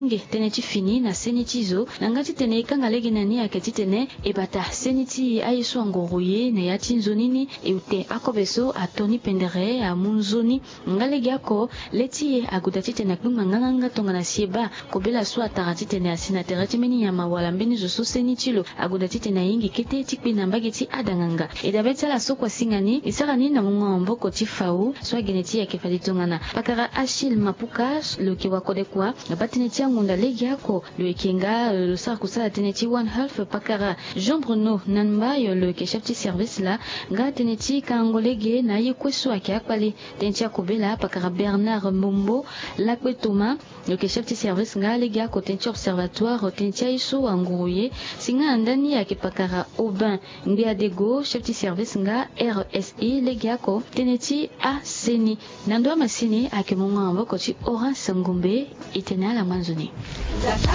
teneti fini na senitizo nangati tene kanga legi nani aketi tene ebata seniti aiso ngoruye na yatinzo nini eute akobeso atoni pendere amunzoni ngalegi ako leti agudati tene kuma nganga tonga na sieba kobela so atarati tene asina terati meni ya mawala mbeni zo so senitilo agudati tene ingi kete tikpi na mbageti adanganga edabeta la so kwa singani isarani na mungombo koti fau so geneti ya kefali tongana pakara Achille Mapuka le kiwa kodekwa batineti ngunda legi yako le kinga le sarkusa teneti one half pakara Jean Bruno Nanba le chef de service la nga teneti kangolege na yekweso akapali teneti akobela pakara Bernard Mombo la kwetoma le chef de service nga legi yako teneti observatoire teneti aiso anguruye singa ndani yake pakara Aubin Ngiadego chef de service nga RSI legi yako teneti a seni nando masini ake munga amboko ci Oran Sangombe itenala manzoni.